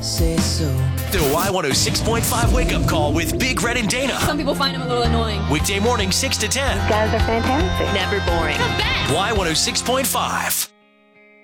say so. The Y106.5 Wake Up Call with Big Red and Dana. Some people find him a little annoying. Weekday morning, 6 to 10. Guys are fantastic. Never boring. The best. Y106.5.